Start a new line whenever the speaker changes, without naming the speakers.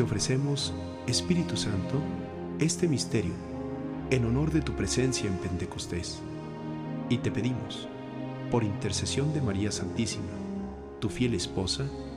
Te ofrecemos, Espíritu Santo, este misterio en honor de tu presencia en Pentecostés. Y te pedimos, por intercesión de María Santísima, tu fiel esposa,